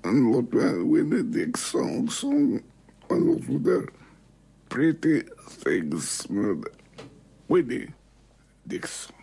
and what Winnie Dixon song and also the Pretty Things med Winnie Dixon.